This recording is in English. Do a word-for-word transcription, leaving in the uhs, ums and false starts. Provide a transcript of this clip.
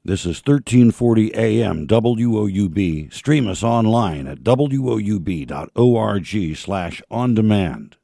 This is thirteen forty A M W O U B. Stream us online at W O U B dot org slash on demand.